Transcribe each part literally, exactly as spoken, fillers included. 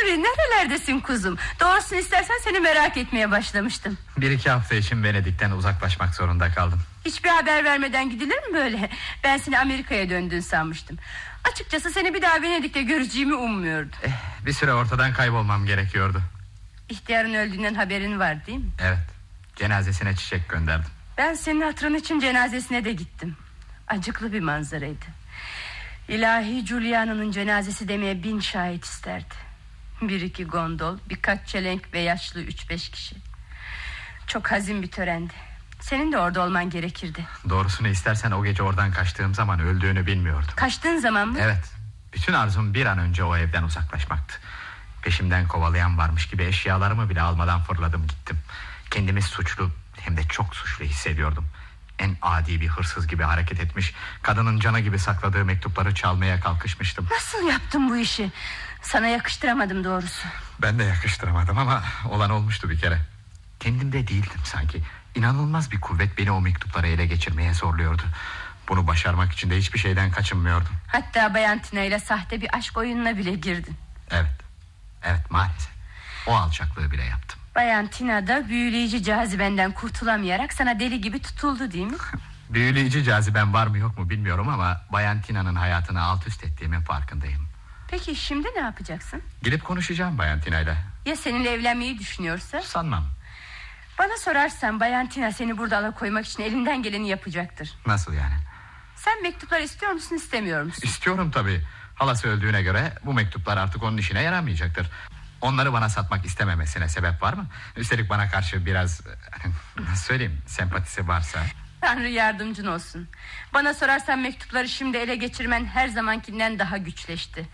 Henry, nerelerdesin kuzum? Doğrusunu istersen seni merak etmeye başlamıştım. Bir iki hafta için Venedik'ten uzaklaşmak zorunda kaldım. Hiçbir haber vermeden gidilir mi böyle? Ben seni Amerika'ya döndün sanmıştım. Açıkçası seni bir daha Venedik'te göreceğimi ummuyordum. eh, Bir süre ortadan kaybolmam gerekiyordu. İhtiyarın öldüğünden haberin var değil mi? Evet, cenazesine çiçek gönderdim. Ben senin hatırın için cenazesine de gittim. Acıklı bir manzaraydı. İlahi Giuliano'nun cenazesi demeye bin şahit isterdi. Bir iki gondol, birkaç çelenk ve yaşlı üç beş kişi. Çok hazin bir törendi. Senin de orada olman gerekirdi. Doğrusunu istersen o gece oradan kaçtığım zaman öldüğünü bilmiyordum. Kaçtığın zaman mı? Evet. Bütün arzum bir an önce o evden uzaklaşmaktı. Peşimden kovalayan varmış gibi eşyalarımı bile almadan fırladım gittim. Kendimi suçlu, hem de çok suçlu hissediyordum. En adi bir hırsız gibi hareket etmiş, kadının canı gibi sakladığı mektupları çalmaya kalkışmıştım. Nasıl yaptın bu işi? Sana yakıştıramadım doğrusu. Ben de yakıştıramadım ama olan olmuştu bir kere. Kendimde değildim sanki. İnanılmaz bir kuvvet beni o mektupları ele geçirmeye zorluyordu. Bunu başarmak için de hiçbir şeyden kaçınmıyordum. Hatta Bayan Tina ile sahte bir aşk oyununa bile girdin. Evet, evet maalesef. O alçaklığı bile yaptım. Bayan Tina da büyüleyici cazibenden kurtulamayarak sana deli gibi tutuldu değil mi? Büyüleyici caziben var mı yok mu bilmiyorum ama Bayan Tina'nın hayatını alt üst ettiğimin farkındayım. Peki şimdi ne yapacaksın? Gidip konuşacağım Bayan Tina'yla. Ya seninle evlenmeyi düşünüyorsa? Sanmam. Bana sorarsan Bayan Tina seni burada alakoymak için elinden geleni yapacaktır. Nasıl yani? Sen mektuplar istiyor musun istemiyor musun? İstiyorum tabii. Halası öldüğüne göre bu mektuplar artık onun işine yaramayacaktır. Onları bana satmak istememesine sebep var mı? Üstelik bana karşı biraz nasıl söyleyeyim, sempatisi varsa. Tanrı yardımcın olsun. Bana sorarsan mektupları şimdi ele geçirmen her zamankinden daha güçleşti.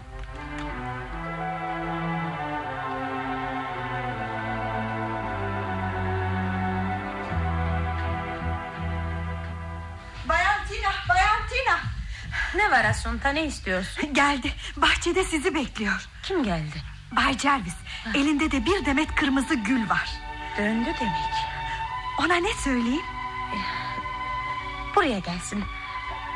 Bayan Tina, Bayan Tina. Ne var Asunta, ne istiyorsun? Geldi, bahçede sizi bekliyor. Kim geldi? Bay Jarvis, elinde de bir demet kırmızı gül var. Döndü demek. Ona ne söyleyeyim? Buraya gelsin.